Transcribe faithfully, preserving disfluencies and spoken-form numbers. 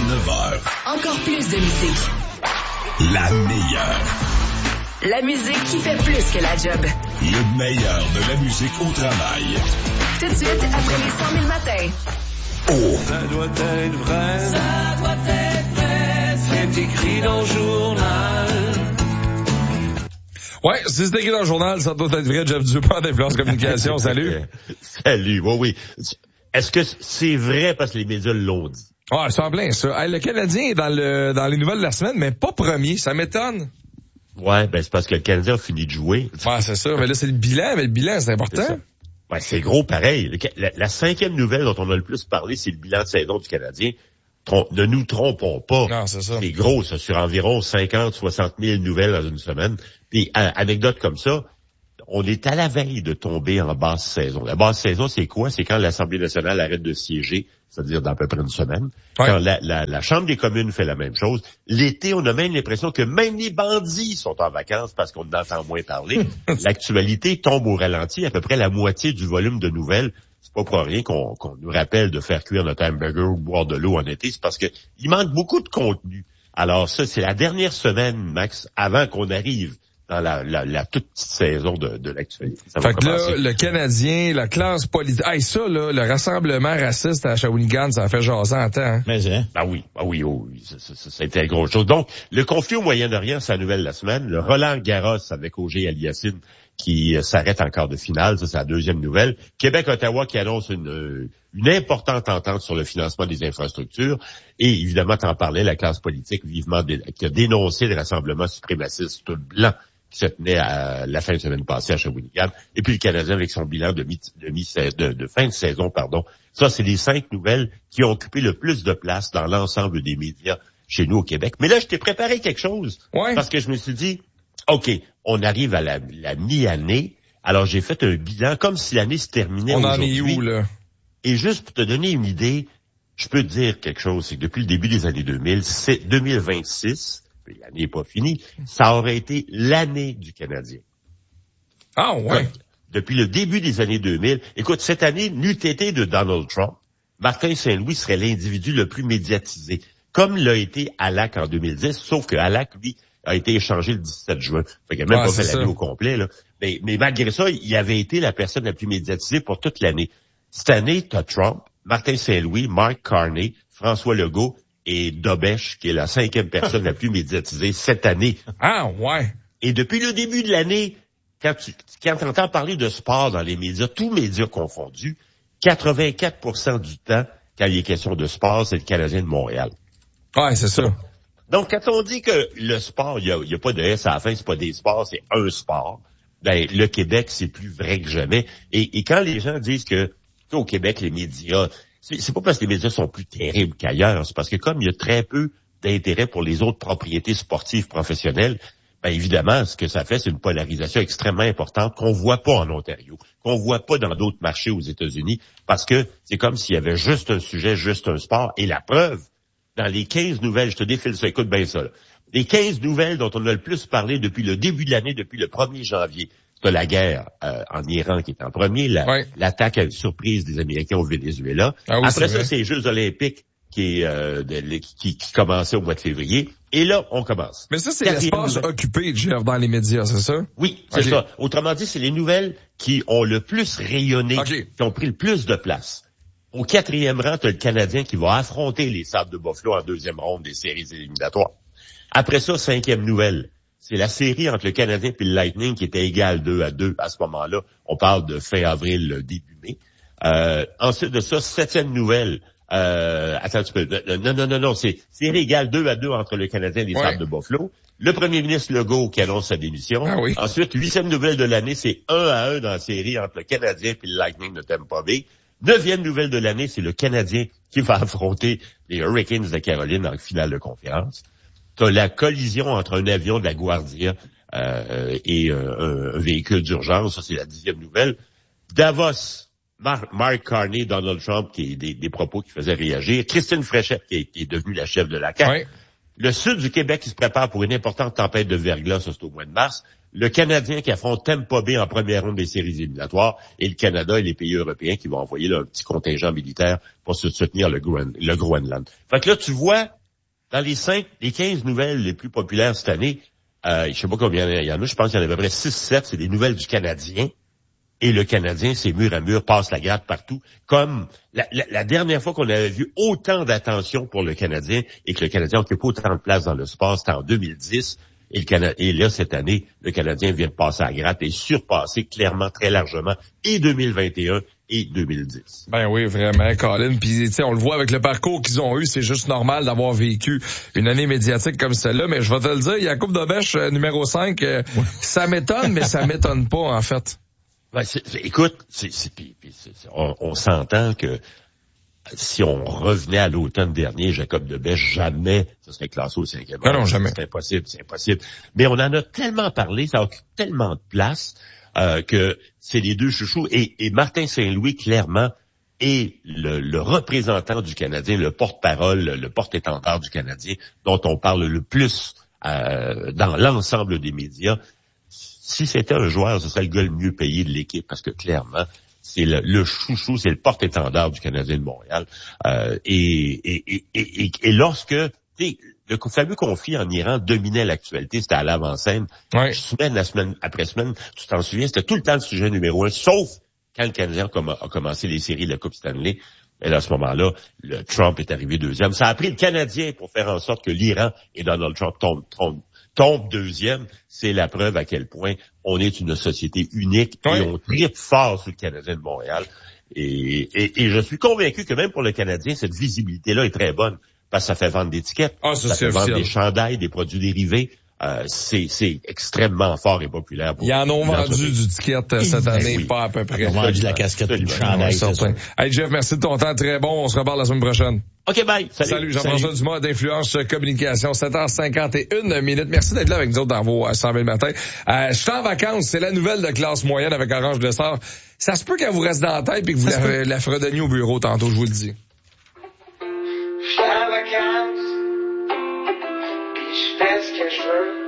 neuf heures. Encore plus de musique. La meilleure. La musique qui fait plus que la job. Le meilleur de la musique au travail. Tout de suite, après les cent mille matins. Oh! Ça doit être vrai. Ça doit être vrai. C'est écrit dans le journal. Ouais, si c'est écrit dans le journal, ça doit être vrai. Jeff Dupont d'Influence Communication, salut. Salut, oui, oui. Est-ce que c'est vrai parce que les médias l'ont dit? Ah, c'est en plein ça. Hey, le Canadien est dans le dans les nouvelles de la semaine, mais pas premier. Ça m'étonne. Ouais, ben c'est parce que le Canadien a fini de jouer. Ouais, c'est ça. Mais là, c'est le bilan. Mais le bilan, c'est important. C'est ouais, c'est gros pareil. Le, la, la cinquième nouvelle dont on a le plus parlé, c'est le bilan de saison du Canadien. Trom- ne nous trompons pas. Non, c'est ça. C'est gros, ça, sur environ cinquante, soixante mille nouvelles dans une semaine. Puis, à, anecdote comme ça, on est à la veille de tomber en basse saison. La basse saison, c'est quoi? C'est quand l'Assemblée nationale arrête de siéger, c'est-à-dire dans à peu près une semaine. Ouais. Quand la, la, la Chambre des communes fait la même chose. L'été, on a même l'impression que même les bandits sont en vacances parce qu'on en entend moins parler. L'actualité tombe au ralenti, à peu près la moitié du volume de nouvelles. C'est pas pour rien qu'on, qu'on nous rappelle de faire cuire notre hamburger ou boire de l'eau en été. C'est parce que il manque beaucoup de contenu. Alors ça, c'est la dernière semaine, Max, avant qu'on arrive dans la, la, la toute petite saison de, de l'actualité. Ça fait que là, le Canadien, la classe politique... Hey, ça, là, le rassemblement raciste à Shawinigan, ça a fait jaser en temps. Hein? Mais, hein? Ben oui, ben oui, oh, oui, ça, ça, ça, ça a été une grosse chose. Donc, le conflit au Moyen-Orient, c'est la nouvelle de la semaine. Le Roland Garros avec O G Aliassime qui euh, s'arrête en quart de finale, ça, c'est la deuxième nouvelle. Québec-Ottawa qui annonce une, une importante entente sur le financement des infrastructures. Et évidemment, t'en parlais, la classe politique vivement dé- qui a dénoncé le rassemblement suprémaciste blanc qui se tenait à la fin de semaine passée à Shawinigan, et puis le Canadien avec son bilan de, mi, de, mi, de, de fin de saison, pardon. Ça, c'est les cinq nouvelles qui ont occupé le plus de place dans l'ensemble des médias chez nous au Québec. Mais là, je t'ai préparé quelque chose, ouais. Parce que je me suis dit, OK, on arrive à la, la mi-année, alors j'ai fait un bilan comme si l'année se terminait on aujourd'hui. On en est où, là? Et juste pour te donner une idée, je peux te dire quelque chose, c'est que depuis le début des années deux mille, c'est deux mille vingt-six, l'année n'est pas finie, ça aurait été l'année du Canadien. Ah ouais. Donc, depuis le début des années deux mille, écoute, cette année, n'eût été de Donald Trump, Martin Saint-Louis serait l'individu le plus médiatisé, comme l'a été Halak en deux mille dix, sauf que Halak, lui, a été échangé le dix-sept juin. Fait qu'il n'a même ouais, pas fait ça. l'année au complet, là. Mais, mais malgré ça, il avait été la personne la plus médiatisée pour toute l'année. Cette année, t'as Trump, Martin Saint-Louis, Mark Carney, François Legault, et Dobesch, qui est la cinquième personne la plus médiatisée cette année. Ah, ouais. Et depuis le début de l'année, quand tu quand entends parler de sport dans les médias, tous médias confondus, quatre-vingt-quatre pour cent du temps, quand il est question de sport, c'est le Canadien de Montréal. Ouais, c'est ça. Donc, quand on dit que le sport, il n'y a, y a pas de S à la fin, c'est pas des sports, c'est un sport, ben, le Québec, c'est plus vrai que jamais. Et, et quand les gens disent que, au Québec, les médias, C'est, c'est pas parce que les médias sont plus terribles qu'ailleurs, c'est parce que comme il y a très peu d'intérêt pour les autres propriétés sportives professionnelles, ben évidemment, ce que ça fait, c'est une polarisation extrêmement importante qu'on voit pas en Ontario, qu'on voit pas dans d'autres marchés aux États-Unis, parce que c'est comme s'il y avait juste un sujet, juste un sport. Et la preuve, dans les quinze nouvelles, je te défile ça, écoute bien ça, là. Les quinze nouvelles dont on a le plus parlé depuis le début de l'année, depuis le premier janvier, c'est la guerre euh, en Iran qui est en premier, la, ouais. l'attaque surprise des Américains au Venezuela. Ah oui, Après c'est ça, vrai. c'est les Jeux olympiques qui, euh, de, qui, qui commençaient au mois de février. Et là, on commence. Mais ça, c'est Quatrième l'espace nouvelle. occupé, Jeff, dans les médias, c'est ça? Oui, c'est okay. ça. Autrement dit, c'est les nouvelles qui ont le plus rayonné, okay. qui ont pris le plus de place. Au quatrième rang, tu as le Canadien qui va affronter les Sabres de Buffalo en deuxième ronde des séries éliminatoires. Après ça, cinquième nouvelle, c'est la série entre le Canadien et le Lightning qui était égale deux à deux à ce moment-là. On parle de fin avril, début mai. Euh, ensuite de ça, septième nouvelle, euh, attends un petit peu, non, non, non, non, c'est série égale deux à deux entre le Canadien et les ouais. Sabres de Buffalo. Le premier ministre Legault qui annonce sa démission. Ah oui. Ensuite, huitième nouvelle de l'année, c'est un à un dans la série entre le Canadien et le Lightning de Tampa Bay. Neuvième nouvelle de l'année, c'est le Canadien qui va affronter les Hurricanes de Caroline en finale de conférence. T'as la collision entre un avion de la Guardia euh, et euh, un, un véhicule d'urgence, ça c'est la dixième nouvelle. Davos, Mar- Mark Carney, Donald Trump, qui est des, des propos qui faisaient réagir. Christine Fréchette, qui est, qui est devenue la chef de la C A Q. Ouais. Le sud du Québec qui se prépare pour une importante tempête de verglas, ça c'est au mois de mars. le Canadien qui affronte Tampa Bay en première ronde des séries éliminatoires et le Canada et les pays européens qui vont envoyer là, un petit contingent militaire pour se soutenir le, Groen, le Groenland. Fait que là, tu vois, dans les cinq, les quinze nouvelles les plus populaires cette année, euh, je sais pas combien il y en a, je pense qu'il y en avait à peu près six sept, c'est des nouvelles du Canadien. Et le Canadien, c'est mur à mur, passe la gratte partout. Comme la, la, la dernière fois qu'on avait vu autant d'attention pour le Canadien et que le Canadien occupe autant de place dans le sport, c'était en deux mille dix. Et, le Cana- et là, cette année, le Canadien vient de passer à la gratte et surpasser clairement, très largement, et deux mille vingt et un et deux mille dix. Ben oui, vraiment, Colin. Puis, tu sais, on le voit avec le parcours qu'ils ont eu, c'est juste normal d'avoir vécu une année médiatique comme celle-là. Mais je vais te le dire, Yacoub Dobèche, euh, numéro cinq, euh, ça m'étonne, mais ça m'étonne pas, en fait. Ben, c'est, c'est, écoute, c'est, c'est, pis, pis, c'est, on, on s'entend que si on revenait à l'automne dernier, Jacob Dobèche, jamais ça serait classé au cinquième rang. Non, non, jamais. C'est impossible, c'est impossible. Mais on en a tellement parlé, ça occupe tellement de place euh, que c'est les deux chouchous. Et, et Martin Saint-Louis, clairement, est le, le représentant du Canadien, le porte-parole, le porte-étendard du Canadien, dont on parle le plus euh, dans l'ensemble des médias. Si c'était un joueur, ce serait le gars le mieux payé de l'équipe, parce que clairement, c'est le, le chouchou, c'est le porte-étendard du Canadien de Montréal. Euh, et, et, et, et, et lorsque, tu sais, le fameux conflit en Iran dominait l'actualité, c'était à l'avant-scène. Ouais. Semaine la semaine après semaine, tu t'en souviens, c'était tout le temps le sujet numéro un, sauf quand le Canadien a, com- a commencé les séries de la Coupe Stanley. Et là, à ce moment-là, le Trump est arrivé deuxième. Ça a pris le Canadien pour faire en sorte que l'Iran et Donald Trump tombent, tombent, tombent deuxième. C'est la preuve à quel point on est une société unique oui. et on tripe fort sur le Canadien de Montréal. Et, et, et je suis convaincu que même pour le Canadien, cette visibilité-là est très bonne parce que ça fait vendre des tickets, Ah, ça, ça c'est fait vendre officiel. des chandails, des produits dérivés. Euh, c'est, c'est extrêmement fort et populaire. Pour Ils en ont les vendu entreprises. du ticket euh, cette Ben année, oui. pas à peu près. Ils ont vendu la casquette et le Absolument. chandail, c'est certain. ça. Hey Jeff, merci de ton temps, très bon. On se reparle la semaine prochaine. OK, bye. Salut. Salut, Jean-François Dumas d'Influence Communication, sept heures cinquante et une minutes. Merci d'être là avec nous autres dans vos cent mille matins. Euh, je suis en vacances, c'est la nouvelle de classe moyenne avec Orange de Star. Ça se peut qu'elle vous reste dans la tête et que vous la, la fredonniez au bureau tantôt, je vous le dis. Je suis en vacances, pis je fais ce que je veux.